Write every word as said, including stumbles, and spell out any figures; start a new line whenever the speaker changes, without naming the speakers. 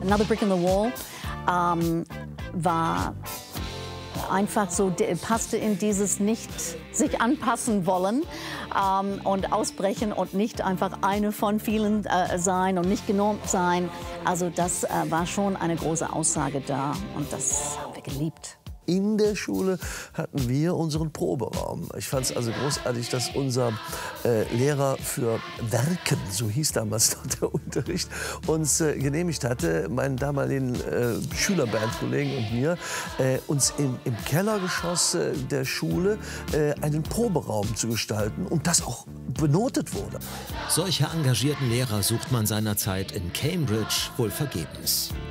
Another Brick in the Wall ähm, war einfach so, passte in dieses nicht sich anpassen wollen ähm, und ausbrechen und nicht einfach eine von vielen äh, sein und nicht genormt sein. Also das äh, war schon eine große Aussage da und das haben wir geliebt.
In der Schule hatten wir unseren Proberaum. Ich fand es also großartig, dass unser äh, Lehrer für Werken, so hieß damals noch der Unterricht, uns äh, genehmigt hatte, meinen damaligen äh, Schülerbandkollegen und mir, äh, uns im, im Kellergeschoss äh, der Schule äh, einen Proberaum zu gestalten und das auch benotet wurde.
Solche engagierten Lehrer sucht man seinerzeit in Cambridge wohl vergebens.